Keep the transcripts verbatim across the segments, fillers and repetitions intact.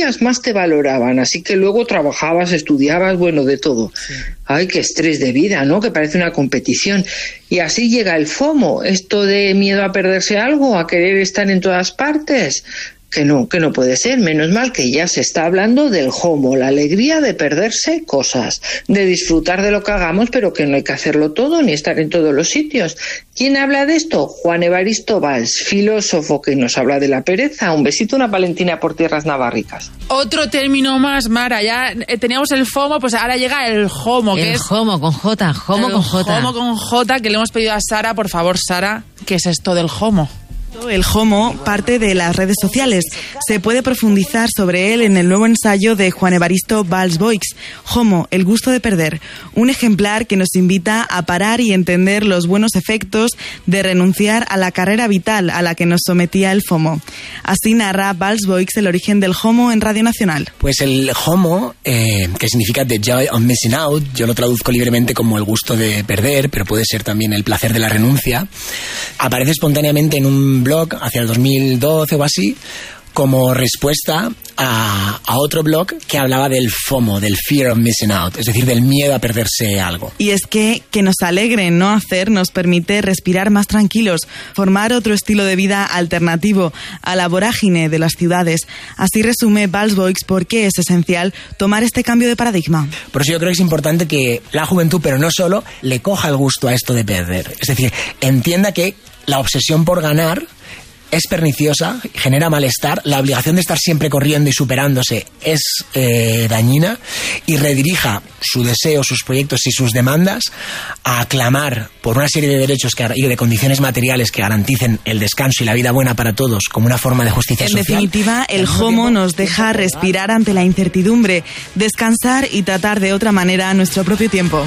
hacías, más te valoraban. Así que luego trabajabas, estudiabas, bueno, de todo. Sí. Ay, qué estrés de vida, ¿no? Que parece una competición. Y así llega el FOMO, esto de miedo a perderse algo, a querer estar en todas partes. Que no, que no puede ser. Menos mal que ya se está hablando del FOMO, la alegría de perderse cosas, de disfrutar de lo que hagamos, pero que no hay que hacerlo todo ni estar en todos los sitios. ¿Quién habla de esto? Juan Evaristo Valls, filósofo que nos habla de la pereza. Un besito, una palentina por tierras navarricas. Otro término más, Mara. Ya teníamos el FOMO, pues ahora llega el JOMO. El que es JOMO con J, JOMO con J. JOMO con J, que le hemos pedido a Sara. Por favor, Sara, ¿qué es esto del JOMO? El JOMO parte de las redes sociales. Se puede profundizar sobre él en el nuevo ensayo de Juan Evaristo Valls Boix, JOMO, el gusto de perder. Un ejemplar que nos invita a parar y entender los buenos efectos de renunciar a la carrera vital a la que nos sometía el FOMO. Así narra Valls Boix el origen del JOMO en Radio Nacional. Pues el JOMO, eh, que significa The Joy of Missing Out, yo lo traduzco libremente como el gusto de perder, pero puede ser también el placer de la renuncia, aparece espontáneamente en un blog hacia el dos mil doce o así, como respuesta a, a otro blog que hablaba del FOMO, del Fear of Missing Out, es decir, del miedo a perderse algo. Y es que que nos alegre no hacer nos permite respirar más tranquilos, formar otro estilo de vida alternativo a la vorágine de las ciudades. Así resume Valls Boix por qué es esencial tomar este cambio de paradigma. Por eso yo creo que es importante que la juventud, pero no solo, le coja el gusto a esto de perder. Es decir, entienda que la obsesión por ganar es perniciosa, genera malestar, la obligación de estar siempre corriendo y superándose es eh, dañina, y redirija su deseo, sus proyectos y sus demandas a clamar por una serie de derechos que, y de condiciones materiales que garanticen el descanso y la vida buena para todos como una forma de justicia en social. En definitiva, el JOMO nos deja respirar ante la incertidumbre, descansar y tratar de otra manera nuestro propio tiempo.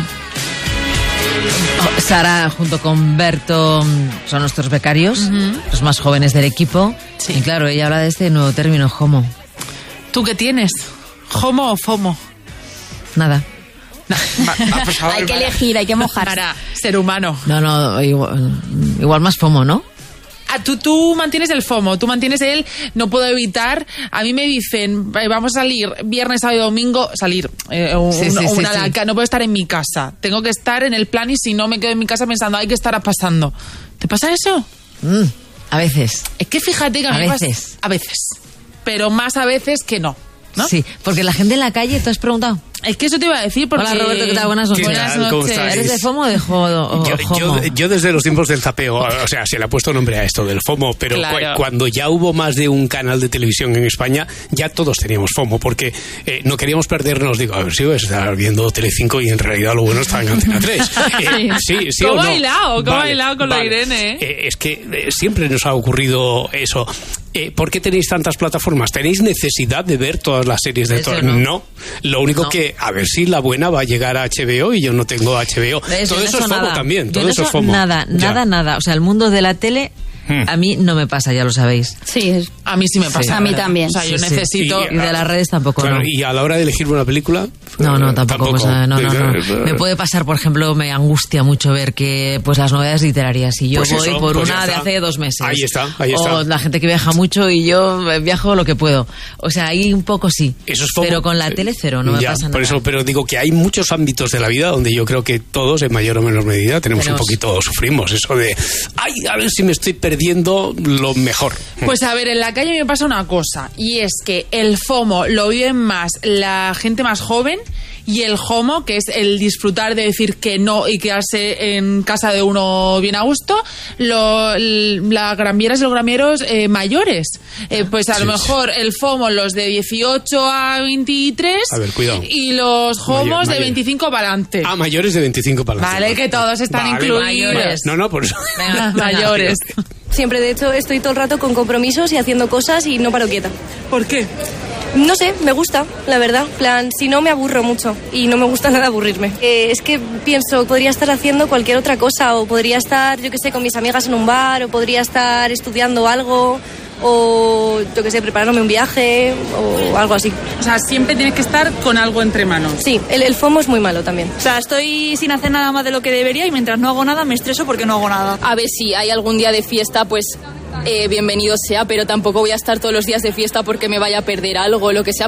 Sara, junto con Berto, son nuestros becarios, uh-huh. los más jóvenes del equipo. Sí. Y claro, ella habla de este nuevo término, JOMO. ¿Tú qué tienes? ¿JOMO o FOMO? Nada. No, va, va, por favor, hay que para, elegir, hay que mojar. Para ser humano. No, no, igual, igual más FOMO, ¿no? Ah, tú, tú mantienes el FOMO, tú mantienes el no puedo evitar. A mí me dicen, vamos a salir viernes, sábado y domingo, salir eh, un, sí, sí, una sí, sí. No puedo estar en mi casa, tengo que estar en el plan, y si no me quedo en mi casa pensando, hay que estar pasando. ¿Te pasa eso? Mm, a veces. Es que fíjate que a, a mí veces. Pasa, a veces, pero más a veces que no, ¿no? Sí, porque la gente en la calle, ¿te has preguntado? Es que eso te iba a decir porque... Hola, Roberto, ¿qué tal? Buenas noches. Buenas noches. ¿Eres de FOMO o de JOMO? Yo, yo, yo desde los tiempos del zapeo, o sea, se le ha puesto nombre a esto del FOMO, pero claro. cu- cuando ya hubo más de un canal de televisión en España, ya todos teníamos FOMO, porque eh, no queríamos perdernos, digo, a ver si voy a estar viendo Telecinco y en realidad lo bueno está en Antena tres. Eh, sí, sí ¿Cómo o no? ha hilado? ¿Cómo vale, ha hilado con vale. la Irene? ¿eh? Eh, es que eh, siempre nos ha ocurrido eso. Eh, ¿Por qué tenéis tantas plataformas? ¿Tenéis necesidad de ver todas las series de todas? No. no. Lo único no. que, a ver si la buena va a llegar a H B O y yo no tengo H B O. Eso, todo eso, eso es FOMO nada. también. Todo yo eso no es FOMO. Nada, ya. nada, nada. O sea, el mundo de la tele... A mí no me pasa, ya lo sabéis. Sí, es... a mí sí me pasa. Sí. A mí también. O sea, yo sí, necesito... Sí. Y de las redes tampoco, claro, no. Y a la hora de elegir una película... No, no, tampoco. tampoco. Pues, no, no, no. Me puede pasar, por ejemplo, me angustia mucho ver que pues las novedades literarias, y yo pues voy eso, por pues una de hace dos meses. Ahí está, ahí está. O la gente que viaja mucho y yo viajo lo que puedo. O sea, ahí un poco sí. Eso es FOMO. Pero con la tele cero, no ya, me pasa nada. Por eso, pero digo que hay muchos ámbitos de la vida donde yo creo que todos, en mayor o menor medida, tenemos Tenemos. un poquito, sufrimos eso de, ay, a ver si me estoy perdiendo lo mejor. Pues a ver, en la calle me pasa una cosa, y es que el FOMO lo viven más la gente más joven, y el JOMO, que es el disfrutar de decir que no y quedarse en casa de uno bien a gusto, lo, las gramieras y los gramieros eh, mayores. Eh, pues a sí, lo mejor sí. el FOMO los de dieciocho a veintitrés, a ver, cuidado. Y los JOMOS Mayor, de veinticinco para adelante. Ah, mayores de veinticinco para adelante. Vale, que todos están vale, incluidos. Mayores. No, no, por eso. Venga, mayores. Siempre, de hecho, estoy todo el rato con compromisos y haciendo cosas y no paro quieta. ¿Por qué? No sé, me gusta, la verdad. Plan, si no me aburro mucho y no me gusta nada aburrirme. Eh, es que pienso, podría estar haciendo cualquier otra cosa, o podría estar, yo qué sé, con mis amigas en un bar, o podría estar estudiando algo, o yo qué sé, preparándome un viaje, o algo así. O sea, siempre tienes que estar con algo entre manos. Sí, el, el FOMO es muy malo también. O sea, estoy sin hacer nada más de lo que debería y mientras no hago nada me estreso porque no hago nada. A ver, si hay algún día de fiesta, pues... Eh, bienvenido sea, pero tampoco voy a estar todos los días de fiesta porque me vaya a perder algo o lo que sea.